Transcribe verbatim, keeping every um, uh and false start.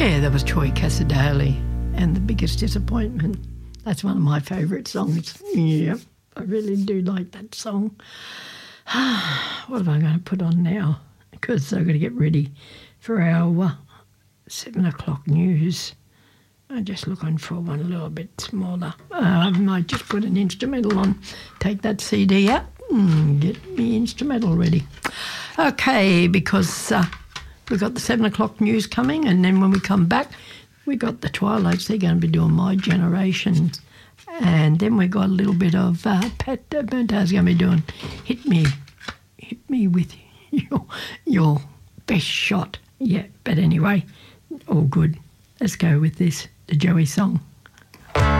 Yeah, that was Troy Cassar-Daley and The Biggest Disappointment. That's one of my favourite songs. Yeah, I really do like that song. What am I going to put on now? Because I've got to get ready for our uh, seven o'clock news. I'm just looking for one a little bit smaller. Uh, I might just put an instrumental on, take that C D out and get me instrumental ready. Okay, because uh, we've got the seven o'clock news coming, and then when we come back, we got the Twilights. They're going to be doing My Generation. And then we got a little bit of uh, Pat Bernard's going to be doing Hit Me, Hit Me with your, your best shot. Yeah, but anyway, all good. Let's go with this, the Joey song.